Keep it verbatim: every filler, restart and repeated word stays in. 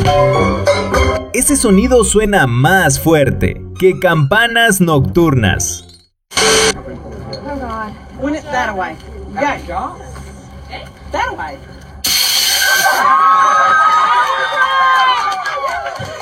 Ese sonido suena más fuerte que campanas nocturnas. Oh God. Win it that way. Go. That way.